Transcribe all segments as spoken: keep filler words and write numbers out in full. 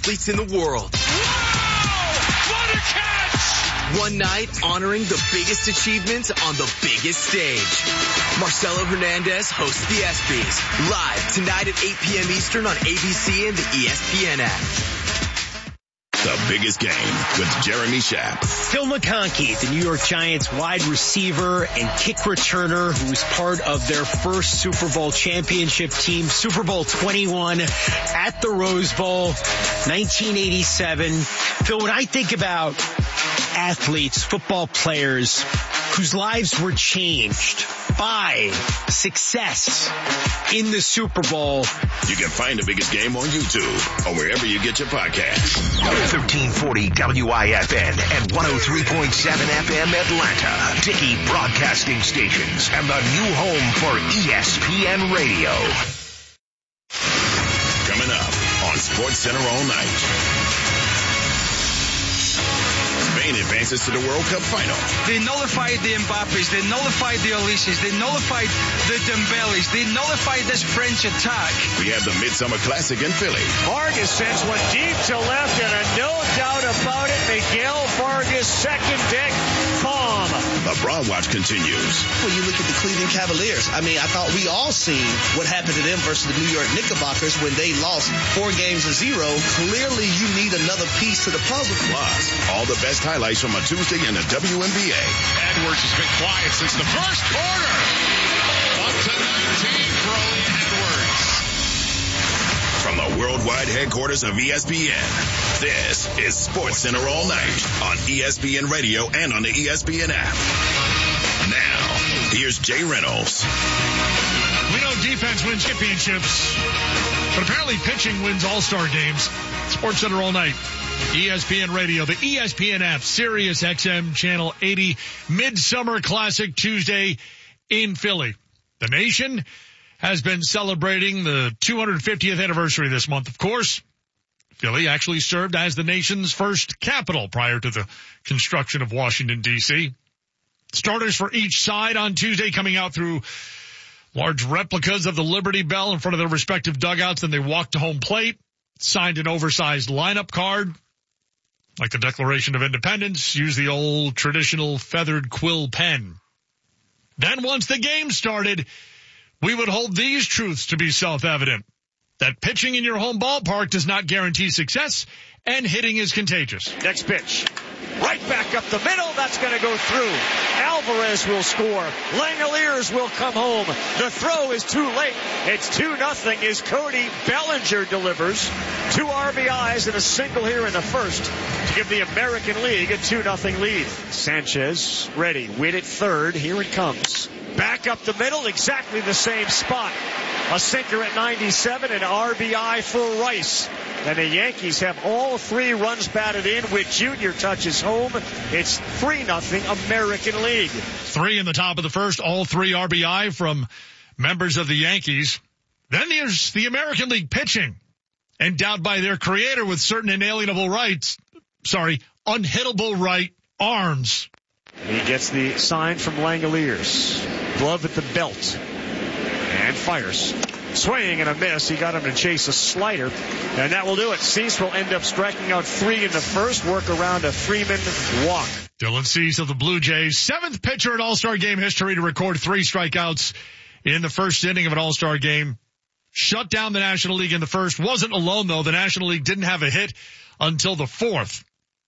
athletes in the world. Whoa! What a catch! One night honoring the biggest achievements on the biggest stage. Marcelo Hernandez hosts the ESPYs live tonight at eight p.m. Eastern on A B C and the E S P N app. The biggest game with Jeremy Schaap. Phil McConkey, the New York Giants wide receiver and kick returner who was part of their first Super Bowl championship team, Super Bowl twenty-one at the Rose Bowl, nineteen eighty-seven. Phil, when I think about athletes, football players whose lives were changed by success in the Super Bowl. You can find the biggest game on YouTube or wherever you get your podcasts. thirteen forty W I F N and one oh three point seven F M Atlanta. Dickey Broadcasting Stations and the new home for E S P N Radio. Coming up on Sports Center all night. Spain advances to the World Cup final. They nullified the Mbappes. They nullified the Olises. They nullified the Dembeles. They nullified this French attack. We have the Midsummer Classic in Philly. Vargas sends one deep to left, and a no doubt about it, Miguel Vargas, second deck bomb. The Broad Watch continues. When you look at the Cleveland Cavaliers, I mean, I thought we all seen what happened to them versus the New York Knickerbockers when they lost four games to zero. Clearly, you need another piece to the puzzle. Plus, all the best highlights from a Tuesday in the W N B A. Edwards has been quiet since the first quarter. Up to nineteen for Lee Edwards. From the worldwide headquarters of E S P N, this is Sports Center all night on E S P N Radio and on the E S P N app. Now, here's Jay Reynolds. We know defense wins championships, but apparently pitching wins all-star games. Sports Center all night. E S P N Radio, the E S P N app, Sirius X M Channel eighty, Midsummer Classic Tuesday in Philly. The nation has been celebrating the two hundred fiftieth anniversary this month, of course. Philly actually served as the nation's first capital prior to the construction of Washington, D C Starters for each side on Tuesday coming out through large replicas of the Liberty Bell in front of their respective dugouts. Then they walked to home plate, signed an oversized lineup card, like the Declaration of Independence, used the old traditional feathered quill pen. Then once the game started, we would hold these truths to be self-evident. That pitching in your home ballpark does not guarantee success, and hitting is contagious. Next pitch. Right back up the middle. That's going to go through. Alvarez will score. Langoliers will come home. The throw is too late. It's two nothing as Cody Bellinger delivers. Two R B Is and a single here in the first to give the American League a two nothing lead. Sanchez ready. Win at third. Here it comes. Back up the middle. Exactly the same spot. A sinker at ninety-seven, an R B I for Rice. And the Yankees have all three runs batted in with Junior touches home. It's three nothing American League. Three in the top of the first, all three R B I from members of the Yankees. Then there's the American League pitching, endowed by their creator with certain inalienable rights, sorry, unhittable right arms. He gets the sign from Langoliers. Glove at the belt. And fires. Swing and a miss. He got him to chase a slider. And that will do it. Cease will end up striking out three in the first. Work around a Freeman walk. Dylan Cease of the Blue Jays, seventh pitcher in All-Star Game history to record three strikeouts in the first inning of an All-Star Game. Shut down the National League in the first. Wasn't alone, though. The National League didn't have a hit until the fourth.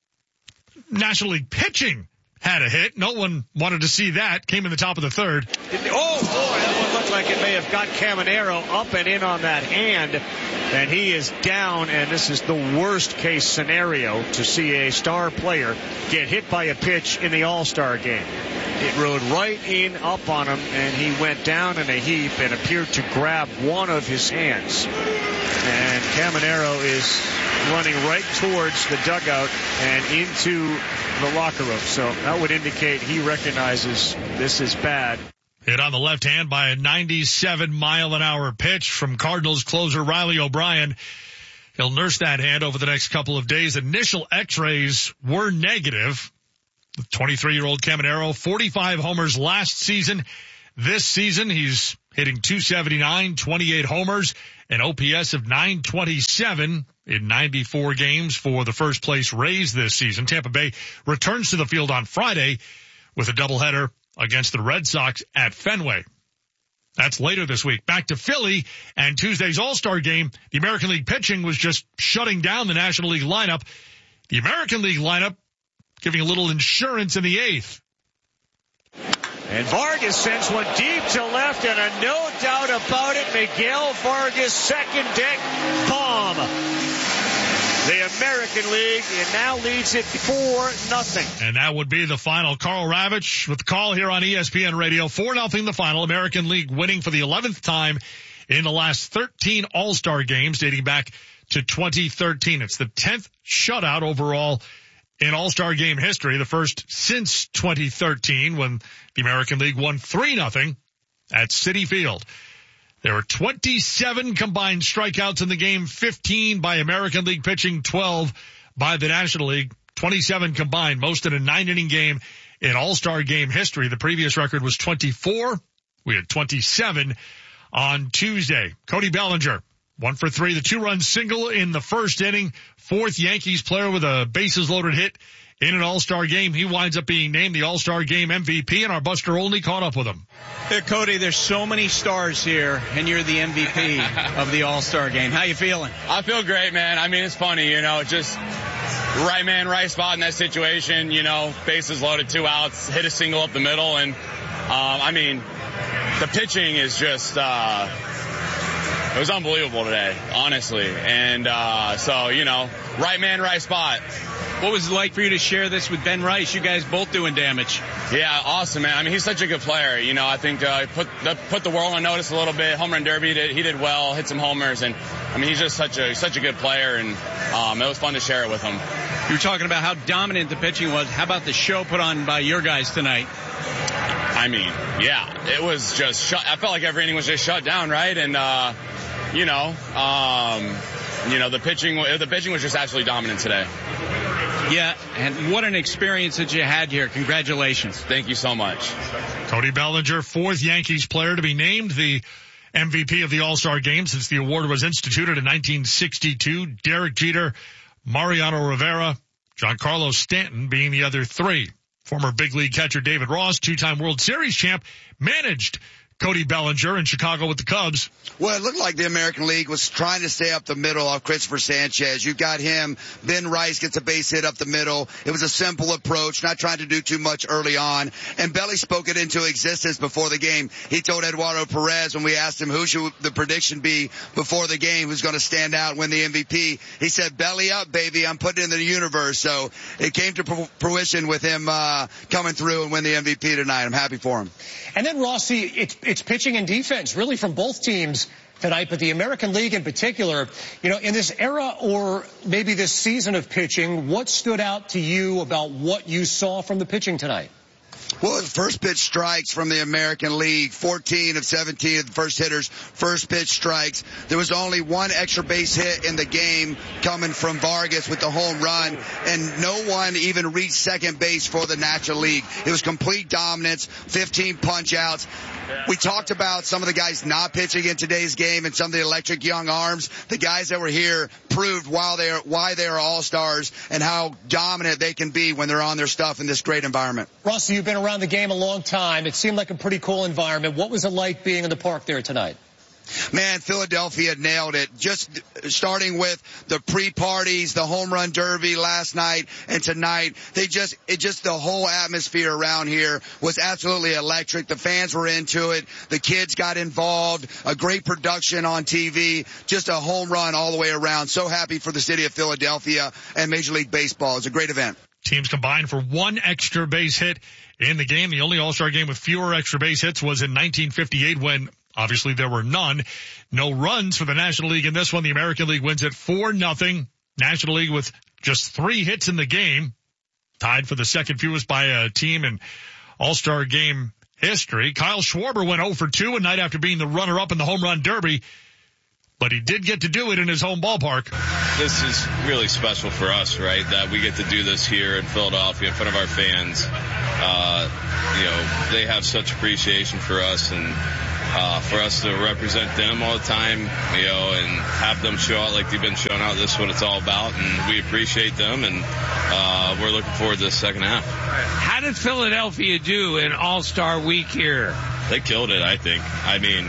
National League pitching had a hit. No one wanted to see that. Came in the top of the third. Oh, boy, that one looked like it may have got Caminero up and in on that hand. And he is down, and this is the worst case scenario to see a star player get hit by a pitch in the All-Star game. It rode right in up on him, and he went down in a heap and appeared to grab one of his hands. And Caminero is running right towards the dugout and into the locker room. So that would indicate he recognizes this is bad. Hit on the left hand by a ninety-seven mile an hour pitch from Cardinals closer Riley O'Brien. He'll nurse that hand over the next couple of days. Initial x-rays were negative. The twenty-three-year-old Caminero, forty-five homers last season, This season, he's hitting two seventy-nine, twenty-eight homers, an O P S of nine twenty-seven in ninety-four games for the first place Rays this season. Tampa Bay returns to the field on Friday with a doubleheader against the Red Sox at Fenway. That's later this week. Back to Philly and Tuesday's All-Star game. The American League pitching was just shutting down the National League lineup. The American League lineup giving a little insurance in the eighth. And Vargas sends one deep to left, and a no doubt about it, Miguel Vargas, second deck bomb. The American League now leads it four nothing. And that would be the final. Carl Ravitch with the call here on E S P N Radio. four nothing the final. American League winning for the eleventh time in the last thirteen All-Star games dating back to twenty thirteen. It's the tenth shutout overall in All-Star game history, the first since twenty thirteen when the American League won three nothing at Citi Field. There were twenty-seven combined strikeouts in the game, fifteen by American League pitching, twelve by the National League, twenty-seven combined, most in a nine-inning game in All-Star game history. The previous record was twenty-four. We had twenty-seven on Tuesday. Cody Bellinger, one for three, the two-run single in the first inning, fourth Yankees player with a bases-loaded hit in an All-Star game. He winds up being named the All-Star game M V P, and our Buster Olney caught up with him. Hey, Cody, there's so many stars here, and you're the M V P of the All-Star game. How you feeling? I feel great, man. I mean, it's funny, you know, just right man, right spot in that situation, you know, bases loaded, two outs, hit a single up the middle, and, um, I mean, the pitching is just, uh, it was unbelievable today, honestly. And, uh, so, you know, right man, right spot. What was it like for you to share this with Ben Rice? You guys both doing damage. Yeah, awesome, man. I mean, he's such a good player. You know, I think uh, put the, put the world on notice a little bit. Home run derby, he did, he did well, hit some homers, and I mean, he's just such a such a good player, and um, it was fun to share it with him. You were talking about how dominant the pitching was. How about the show put on by your guys tonight? I mean, yeah, it was just shut. I felt like every inning was just shut down, right? And uh, you know, um, you know, the pitching the pitching was just absolutely dominant today. Yeah, and what an experience that you had here. Congratulations. Thank you so much. Cody Bellinger, fourth Yankees player to be named the M V P of the All-Star game since the award was instituted in nineteen sixty-two. Derek Jeter, Mariano Rivera, Giancarlo Stanton being the other three. Former big league catcher David Ross, two-time World Series champ, managed Cody Bellinger in Chicago with the Cubs. Well, it looked like the American League was trying to stay up the middle of Christopher Sanchez. You got him. Ben Rice gets a base hit up the middle. It was a simple approach, not trying to do too much early on. And Belly spoke it into existence before the game. He told Eduardo Perez when we asked him who should the prediction be before the game, who's going to stand out and win the M V P. He said, belly up, baby. I'm putting it in the universe. So it came to fruition with him uh coming through and win the M V P tonight. I'm happy for him. And then, Rossi, it's, it's pitching and defense, really, from both teams tonight, but the American League in particular. You know, in this era or maybe this season of pitching, what stood out to you about what you saw from the pitching tonight? Well, first pitch strikes from the American League, fourteen of seventeen of the first hitters, first pitch strikes. There was only one extra base hit in the game coming from Vargas with the home run, and no one even reached second base for the National League. It was complete dominance, fifteen punch outs. We talked about some of the guys not pitching in today's game and some of the electric young arms. The guys that were here proved why they are, why they are all-stars and how dominant they can be when they're on their stuff in this great environment. Ross, you've been around the game a long time. It seemed like a pretty cool environment. What was it like being in the park there tonight? Man, Philadelphia nailed it. Just starting with the pre-parties, the home run derby last night and tonight. They just, it just, the whole atmosphere around here was absolutely electric. The fans were into it. The kids got involved. A great production on T V. Just a home run all the way around. So happy for the city of Philadelphia and Major League Baseball. It's a great event. Teams combined for one extra base hit in the game. The only All-Star game with fewer extra base hits was in nineteen fifty-eight when obviously there were none. No runs for the National League in this one. The American League wins it four nothing. National League with just three hits in the game. Tied for the second fewest by a team in All-Star game history. Kyle Schwarber went oh for two a night after being the runner-up in the home run derby. But he did get to do it in his home ballpark. This is really special for us, right, that we get to do this here in Philadelphia in front of our fans. uh, you know, they have such appreciation for us, and uh, for us to represent them all the time, you know, and have them show out like they've been showing out. This is what it's all about, and we appreciate them, and uh, we're looking forward to the second half. How did Philadelphia do in All-Star Week here? They killed it, I think. I mean,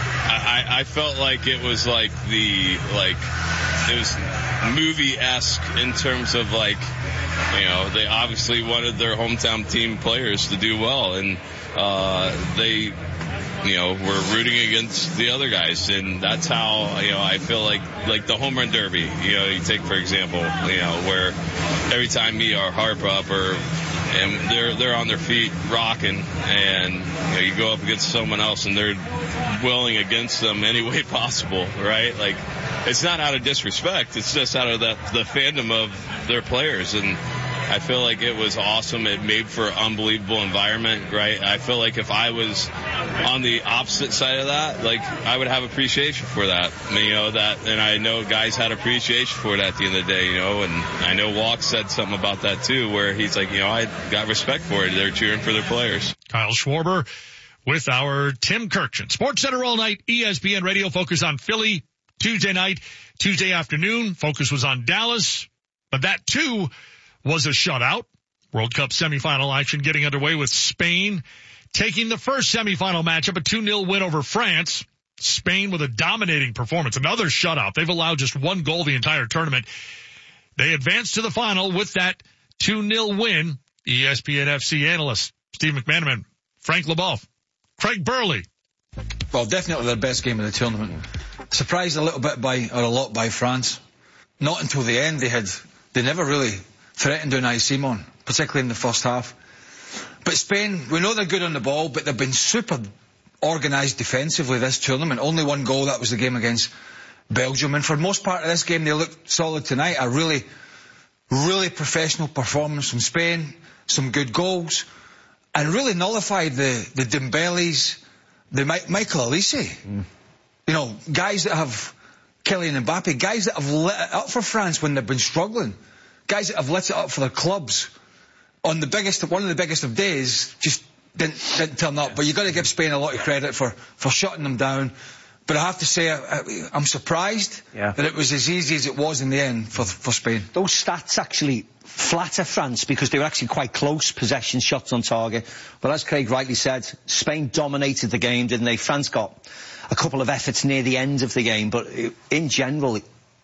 I, I felt like it was like the, like, it was movie-esque in terms of, like, you know, they obviously wanted their hometown team players to do well, and uh, they, you know, were rooting against the other guys, and that's how, you know, I feel like, like the home run derby, you know, you take, for example, you know, where every time me or Harp up or and they're they're on their feet rocking, and you know, you go up against someone else and they're willing against them any way possible, right? Like, it's not out of disrespect, it's just out of the the fandom of their players, and I feel like it was awesome. It made for an unbelievable environment, right? I feel like if I was on the opposite side of that, like, I would have appreciation for that, you know, that, and I know guys had appreciation for it at the end of the day, you know, and I know Walk said something about that too, where he's like, you know, I got respect for it. They're cheering for their players. Kyle Schwarber with our Tim Kirkchen. Sports Center all night, E S P N Radio, focus on Philly. Tuesday night, Tuesday afternoon, focus was on Dallas, but that too was a shutout. World Cup semifinal action getting underway with Spain taking the first semifinal matchup, a two nil win over France. Spain with a dominating performance, another shutout. They've allowed just one goal the entire tournament. They advanced to the final with that two nil win. E S P N F C analyst Steve McManaman, Frank Leboeuf, Craig Burley. Well, definitely their best game of the tournament. Surprised a little bit by, or a lot by France. Not until the end. They had, they never really threatened Unai Simon, particularly in the first half. But Spain, we know they're good on the ball, but they've been super organised defensively this tournament. Only one goal, that was the game against Belgium. And for most part of this game, they looked solid tonight. A really, really professional performance from Spain, some good goals, and really nullified the, the Dembeles, the Mi- Michael Olise. Mm. You know, guys that have Kylian Mbappe, guys that have lit it up for France when they've been struggling, guys that have lit it up for their clubs on the biggest, one of the biggest of days, just didn't, didn't turn up. But you've got to give Spain a lot of credit for, for shutting them down. But I have to say, I, I'm surprised yeah. that it was as easy as it was in the end for, for Spain. Those stats actually flatter France because they were actually quite close, possession, shots on target. But as Craig rightly said, Spain dominated the game, didn't they? France got a couple of efforts near the end of the game, but in general,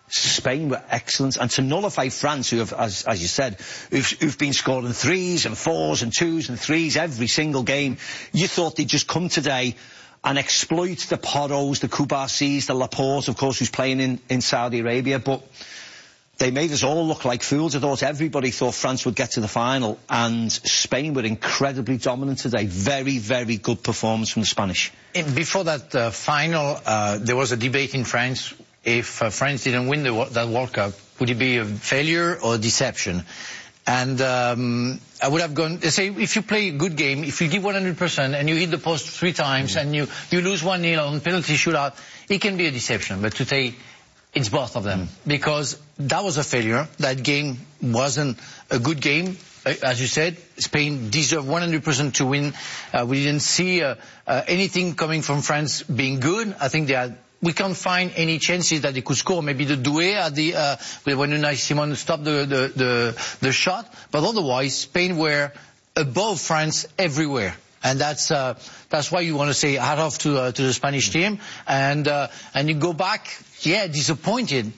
Spain were excellent. And to nullify France, who have, as, as you said, who've, who've been scoring threes and fours and twos and threes every single game, you thought they'd just come today and exploit the Porros, the Koubarsis, the Laporte, of course, who's playing in, in Saudi Arabia. But they made us all look like fools. I thought everybody thought France would get to the final, and Spain were incredibly dominant today. Very, very good performance from the Spanish. Before that uh, final, uh, there was a debate in France. If uh, France didn't win the, that World Cup, would it be a failure or a deception? And um, I would have gone, they say, if you play a good game, if you give one hundred percent and you hit the post three times mm-hmm. and you, you lose one nil on penalty shootout, it can be a deception. But today, it's both of them. Mm-hmm. Because that was a failure. That game wasn't a good game. As you said, Spain deserved one hundred percent to win. Uh, we didn't see uh, uh, anything coming from France being good. I think they had... We can't find any chances that they could score. Maybe the Doué at the uh, when Unai Simon stopped the, the the the shot, but otherwise Spain were above France everywhere, and that's uh, that's why you want to say hat off to uh, to the Spanish team. And uh, and you go back, yeah, disappointed,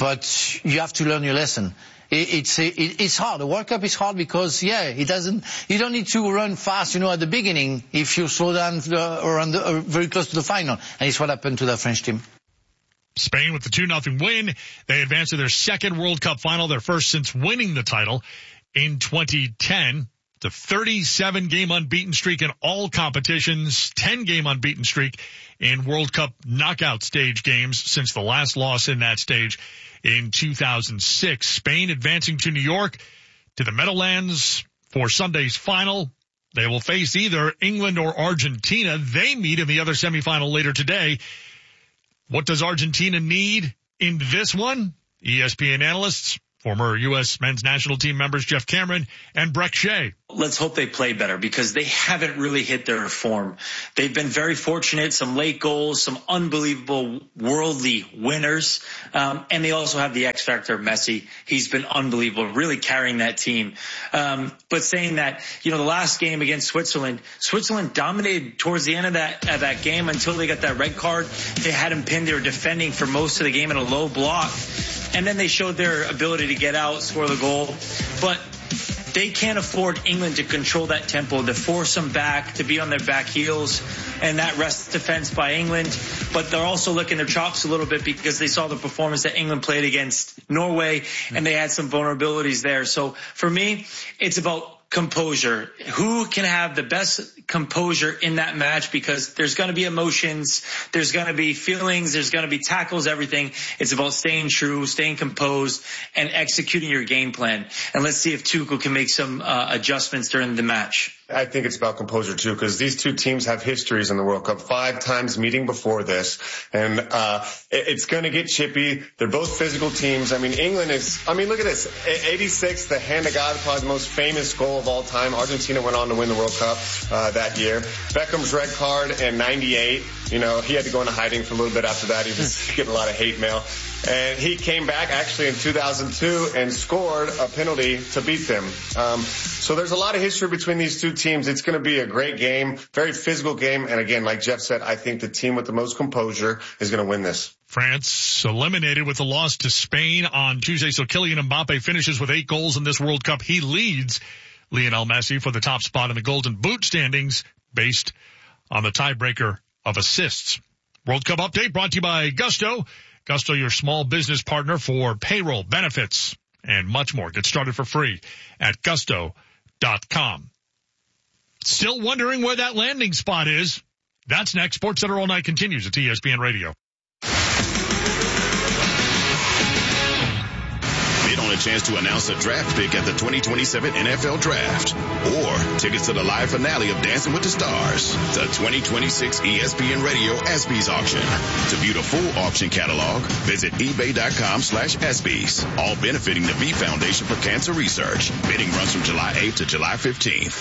but you have to learn your lesson. It, it's it, it's hard. The World Cup is hard because yeah, it doesn't. You don't need to run fast, you know, at the beginning if you slow down uh, around the, uh, very close to the final, and it's what happened to the French team. Spain with the two nothing win. They advance to their second World Cup final, their first since winning the title in twenty ten. The thirty-seven game unbeaten streak in all competitions, ten game unbeaten streak in World Cup knockout stage games since the last loss in that stage in two thousand six. Spain advancing to New York to the Meadowlands for Sunday's final. They will face either England or Argentina. They meet in the other semifinal later today. What does Argentina need in this one? E S P N analysts Former U S men's national team members Jeff Cameron and Breck Shea. Let's hope they play better because they haven't really hit their form. They've been very fortunate, some late goals, some unbelievable worldly winners. Um, and they also have the X factor of Messi. He's been unbelievable, really carrying that team. Um, but saying that, you know, the last game against Switzerland, Switzerland dominated towards the end of that, of that game until they got that red card. They had him pinned. They were defending for most of the game in a low block. And then they showed their ability to get out, score the goal. But they can't afford England to control that tempo, to force them back, to be on their back heels, and that rests defense by England. But they're also licking their chops a little bit because they saw the performance that England played against Norway, and they had some vulnerabilities there. So for me, it's about composure. Who can have the best composure in that match? Because there's going to be emotions, there's going to be feelings, there's going to be tackles, everything. It's about staying true, staying composed, and executing your game plan. And let's see if Tuchel can make some uh, adjustments during the match. I think it's about composure too, because these two teams have histories in the World Cup, five times meeting before this, and uh it's going to get chippy. They're both physical teams. I mean, England is, I mean, look at this, eighty-six, the hand of God, probably the most famous goal of all time. Argentina went on to win the World Cup uh that year. Beckham's red card in ninety-eight, you know, he had to go into hiding for a little bit after that. He was getting a lot of hate mail. And he came back actually in two thousand two and scored a penalty to beat them. Um, so there's a lot of history between these two teams. It's going to be a great game, very physical game. And again, like Jeff said, I think the team with the most composure is going to win this. France eliminated with a loss to Spain on Tuesday. So Kylian Mbappe finishes with eight goals in this World Cup. He leads Lionel Messi for the top spot in the Golden Boot standings based on the tiebreaker of assists. World Cup update brought to you by Gusto. Gusto, your small business partner for payroll, benefits, and much more. Get started for free at gusto dot com. Still wondering where that landing spot is? That's next. Sports Center All Night continues at E S P N Radio. Bid on a chance to announce a draft pick at the twenty twenty-seven N F L Draft. Or tickets to the live finale of Dancing with the Stars. The twenty twenty-six E S P N Radio ESPYs auction. To view the full auction catalog, visit ebay.com slash ESPYs. All benefiting the V Foundation for Cancer Research. Bidding runs from July eighth to July fifteenth.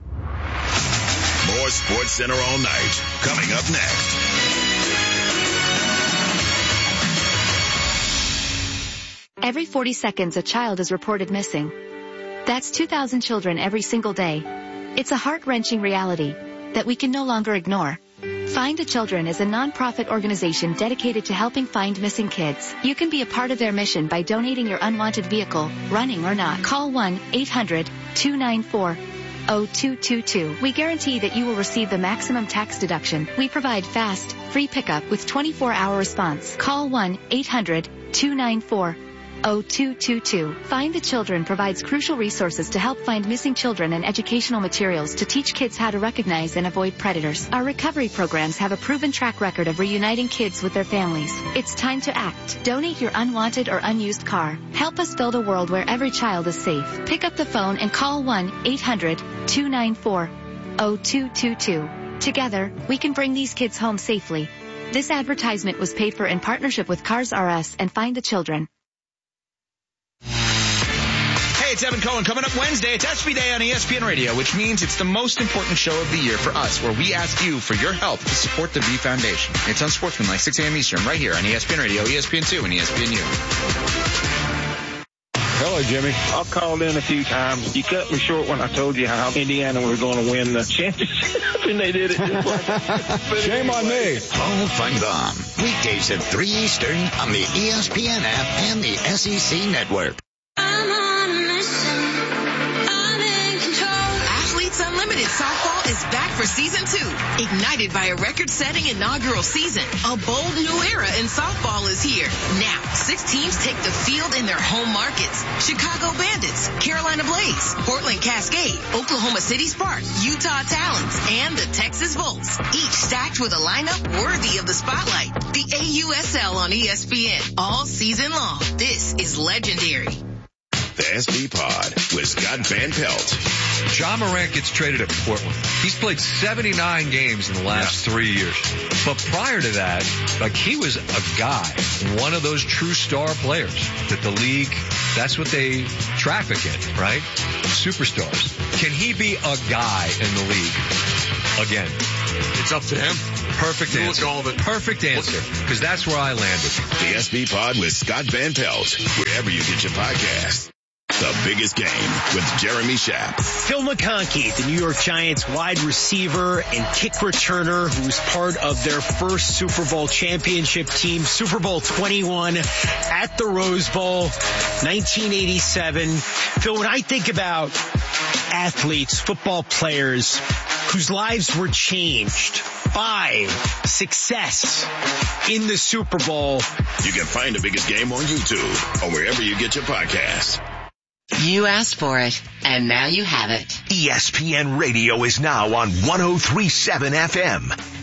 More Sports Center All Night. Coming up next. Every forty seconds, a child is reported missing. That's two thousand children every single day. It's a heart-wrenching reality that we can no longer ignore. Find the Children is a non-profit organization dedicated to helping find missing kids. You can be a part of their mission by donating your unwanted vehicle, running or not. Call one eight hundred two nine four oh two two two. We guarantee that you will receive the maximum tax deduction. We provide fast, free pickup with twenty-four hour response. Call one eight hundred two nine four oh two two two. Find the Children provides crucial resources to help find missing children and educational materials to teach kids how to recognize and avoid predators. Our recovery programs have a proven track record of reuniting kids with their families. It's time to act. Donate your unwanted or unused car. Help us build a world where every child is safe. Pick up the phone and call one eight hundred two nine four oh two two two. Together, we can bring these kids home safely. This advertisement was paid for in partnership with Cars R Us and Find the Children. Hey, it's Evan Cohen. Coming up Wednesday, it's ESPY Day on E S P N Radio, which means it's the most important show of the year for us, where we ask you for your help to support the V Foundation. It's Unsportsmanlike, six a.m. Eastern, right here on E S P N Radio, E S P N two, and E S P N U. Hello, Jimmy. I called in a few times. You cut me short when I told you how Indiana was going to win the championship, and they did it just like Shame on me. Paul Feinbaum. Weekdays at three Eastern on the E S P N app and the S E C Network. Unlimited Softball is back for season two. Ignited by a record-setting inaugural season, a bold new era in softball is here. Now, six teams take the field in their home markets. Chicago Bandits, Carolina Blaze, Portland Cascade, Oklahoma City Sparks, Utah Talons, and the Texas Volts. Each stacked with a lineup worthy of the spotlight. The A U S L on E S P N all season long. This is legendary. The S B Pod with Scott Van Pelt. Ja Morant gets traded at Portland. He's played seventy-nine games in the last yeah. three years. But prior to that, like, he was a guy, one of those true star players that the league That's what they traffic in, right? Superstars. Can he be a guy in the league again? It's up to him. Perfect You answer. look all of it. Perfect answer. Because that's where I landed. The S B Pod with Scott Van Pelt, wherever you get your podcasts. The Biggest Game with Jeremy Schaap. Phil McConkey, the New York Giants wide receiver and kick returner, who's part of their first Super Bowl championship team, Super Bowl twenty-one at the Rose Bowl, nineteen eighty-seven. Phil, when I think about athletes, football players whose lives were changed by success in the Super Bowl. You can find The Biggest Game on YouTube or wherever you get your podcasts. You asked for it, and now you have it. E S P N Radio is now on one oh three point seven F M.